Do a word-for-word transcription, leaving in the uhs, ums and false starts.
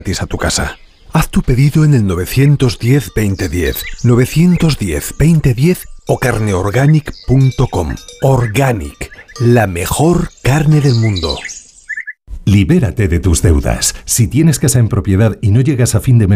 a tu casa. Haz tu pedido en el nueve uno cero, veinte diez, nueve uno cero, veinte diez o carne organic punto com. Organic, la mejor carne del mundo. Libérate de tus deudas. Si tienes casa en propiedad y no llegas a fin de mes